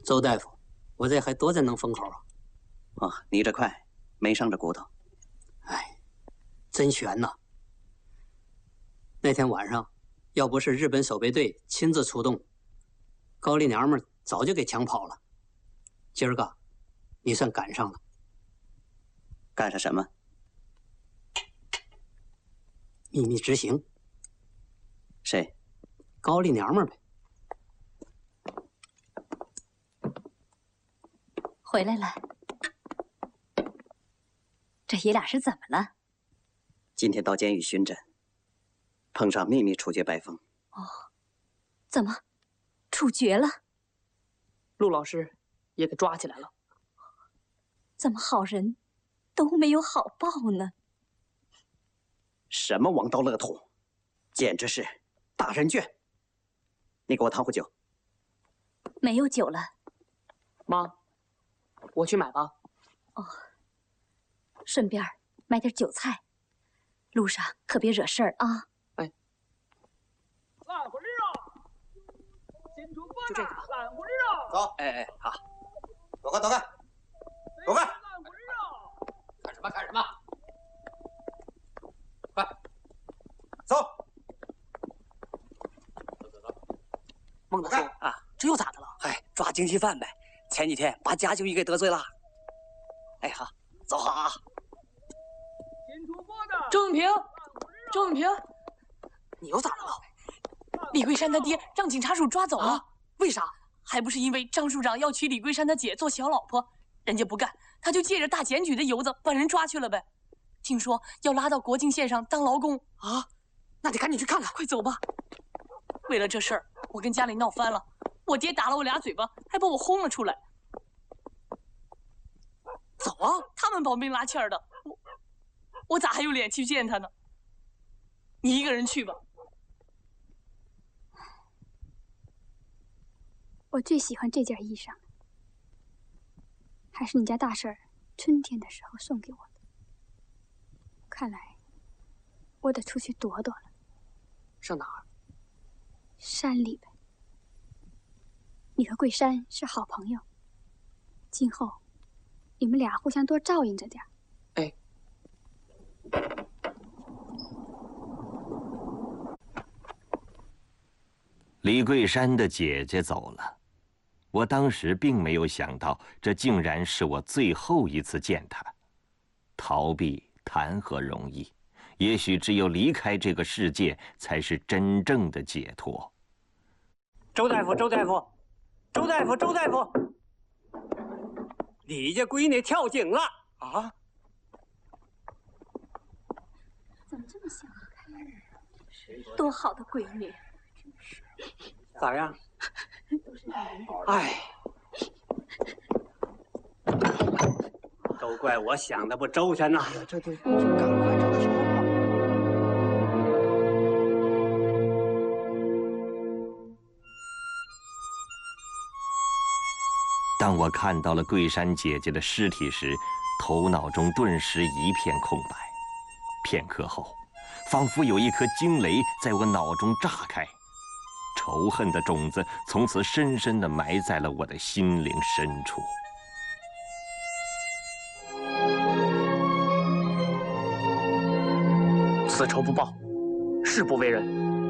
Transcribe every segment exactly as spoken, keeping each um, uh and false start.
周大夫，我这还多着能封口啊！ 哦，你这快，没伤着骨头。 哎，真悬呐！那天晚上，要不是日本守备队亲自出动，高丽娘们早就给抢跑了。今儿个，你算赶上了。 赶上什么？ 秘密执行。 谁？ 高丽娘们呗。 回来了。这爷俩是怎么了？ 今天到监狱巡诊，碰上秘密处决白凤。 哦，怎么，处决了？ 陆老师也给抓起来了。 怎么好人都没有好报呢？ 什么王道乐土，简直是大人卷！你给我烫壶酒。 没有酒了。 妈，我去买吧。 哦，顺便买点韭菜，路上可别惹事儿啊。 哎， 烂火驴肉，新出锅就这个吧。 烂火驴肉。 走，哎哎，好，走开，走开，走开！ 烂火驴肉。 干什么？干什么？快， 走！ 走走走。 孟大叔啊，这又咋的了？ 哎，抓经济犯呗。前几天把家就医给得罪了。哎，好，走好啊。 新出锅的。 周永平，周永平，你又咋的了？李桂山他爹让警察署抓走了。啊、为啥？还不是因为张署长要娶李桂山他姐做小老婆，人家不干，他就借着大检举的由子把人抓去了呗。听说要拉到国境线上当劳工啊，那得赶紧去看看。快走吧。为了这事儿，我跟家里闹翻了。我爹打了我俩嘴巴，还把我轰了出来。走啊！他们保兵拉气儿的，我我咋还有脸去见他呢？你一个人去吧。 我最喜欢这件衣裳，还是你家大婶儿春天的时候送给我的。看来我得出去躲躲了。 上哪儿？ 山里呗。你和桂山是好朋友，今后你们俩互相多照应着点。 哎， 李桂山的姐姐走了，我当时并没有想到，这竟然是我最后一次见她。逃避谈何容易？也许只有离开这个世界，才是真正的解脱。 周大夫，周大夫。周大夫，周大夫，你家闺女跳井了啊！ 怎么这么想不开？多好的闺女！ 咋样？哎，都怪我想的不周全呐！ 这对，赶快找他说话。 当我看到了桂山姐姐的尸体时，头脑中顿时一片空白。片刻后，仿佛有一颗惊雷在我脑中炸开，仇恨的种子从此深深地埋在了我的心灵深处。 此仇不报，誓不为人。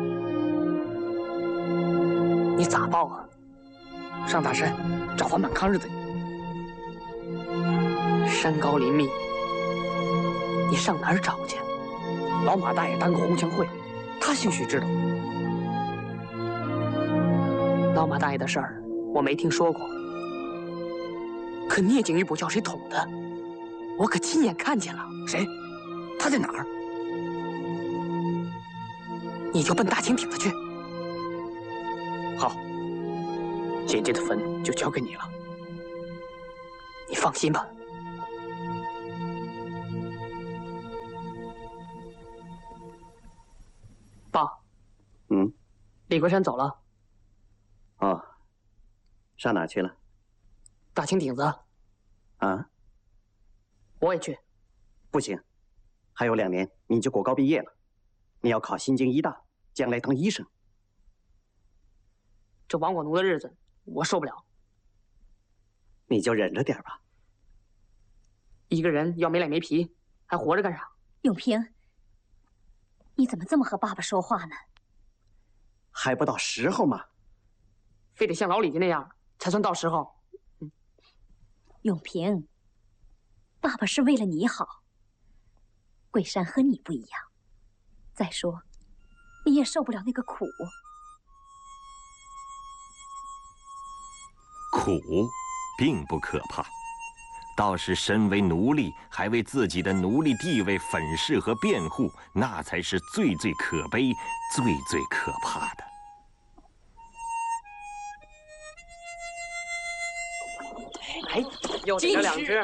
你咋报啊？上大山找番满康日子。山高林密，你上哪儿找去？老马大爷当过红墙会，他兴许知道。老马大爷的事儿我没听说过，可聂景玉不叫谁捅的，我可亲眼看见了。谁？他在哪儿？你就奔大青顶子去。好。姐姐的坟就交给你了，你放心吧。爸， 嗯， 李桂山走了。 哦，上哪儿去了？ 大青顶子。 啊？ 我也去。 不行，还有两年你就国高毕业了，你要考新京医大，将来当医生。 这亡我奴的日子我受不了。 你就忍着点吧。 一个人要没脸没皮，还活着干啥？ 永平，你怎么这么和爸爸说话呢？ 还不到时候吗？ 非得像老李家那样才算到时候。嗯、 永平，爸爸是为了你好。桂山和你不一样，再说，你也受不了那个苦。 苦，并不可怕，倒是身为奴隶，还为自己的奴隶地位粉饰和辩护，那才是最最可悲、最最可怕的。 哎，又逮了两只。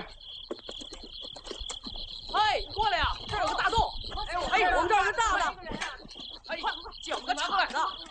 哎，过来呀！这儿有个大洞。哎，我们这儿有个大的。哎，快快，叫个铲子。